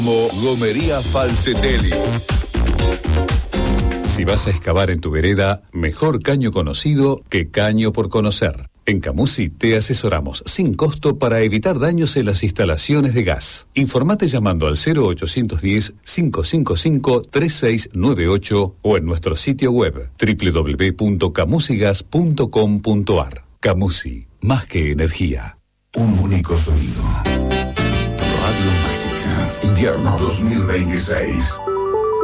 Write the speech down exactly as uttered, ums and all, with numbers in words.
Gomería Falcetelli. Si vas a excavar en tu vereda, mejor caño conocido que caño por conocer. En Camusi te asesoramos sin costo para evitar daños en las instalaciones de gas. Informate llamando al cero ochocientos diez, cinco cinco cinco, tres seis nueve ocho o en nuestro sitio web doble u doble u doble u punto camusigas punto com punto a r. Camusi, más que energía. Un único sonido. Radio Mágica, invierno dos mil veintiséis.